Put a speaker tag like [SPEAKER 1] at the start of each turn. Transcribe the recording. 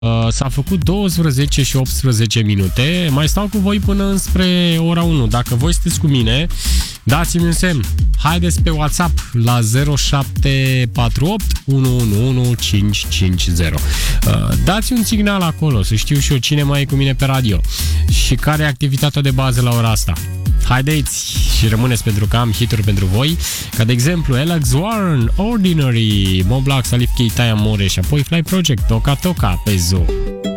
[SPEAKER 1] S-a făcut 12 și 18 minute. Mai stau cu voi până înspre ora 1. Dacă voi sunteți cu mine, dați-mi un semn. Haideți pe WhatsApp la 0748 111 550. Dați un signal acolo, să știu și eu cine mai e cu mine pe radio și care e activitatea de bază la ora asta. Haideți și rămâneți pentru că am hituri pentru voi, ca de exemplu Alex Warren, Ordinary, Mo Black, Salif Keita, Amore și apoi Fly Project, Toca Toca pe Zoo.